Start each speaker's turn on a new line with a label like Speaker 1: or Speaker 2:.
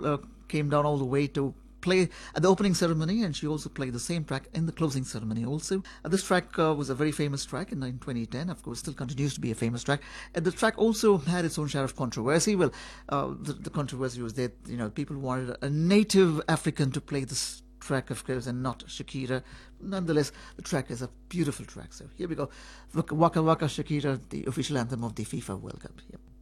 Speaker 1: came down all the way to play at the opening ceremony, and she also played the same track in the closing ceremony also. This track was a very famous track in 2010, of course, still continues to be a famous track. And the track also had its own share of controversy. Well, the controversy was that, people wanted a native African to play this track, of course, and not Shakira. Nonetheless, the track is a beautiful track. So here we go. Waka Waka Shakira, the official anthem of the FIFA World Cup. Yep.